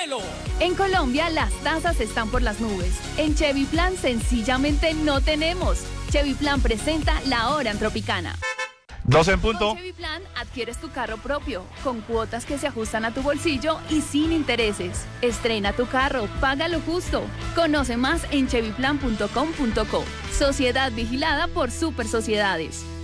¡Vívelo! En Colombia las tasas están por las nubes. En Chevy Plan sencillamente no tenemos. Chevy Plan presenta la hora en Tropicana. 12 en punto. Con Chevy Plan adquieres tu carro propio, con cuotas que se ajustan a tu bolsillo y sin intereses. Estrena tu carro, paga lo justo. Conoce más en chevyplan.com.co. Sociedad vigilada por Super Sociedades.